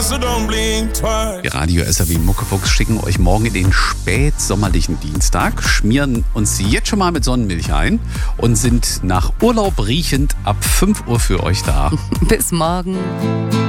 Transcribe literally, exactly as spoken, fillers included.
so don't blink twice. Die Radio S R W Muckefuchs schicken euch morgen in den spätsommerlichen Dienstag, schmieren uns jetzt schon mal mit Sonnenmilch ein und sind nach Urlaub riechend ab fünf Uhr für euch da. Bis morgen.